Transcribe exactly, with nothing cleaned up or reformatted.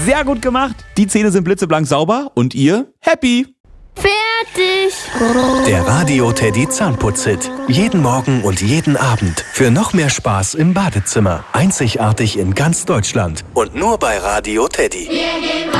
Sehr gut gemacht. Die Zähne sind blitzeblank sauber und ihr happy. Fertig. Der Radio Teddy Zahnputz-Hit. Jeden Morgen und jeden Abend. Für noch mehr Spaß im Badezimmer. Einzigartig in ganz Deutschland. Und nur bei Radio Teddy.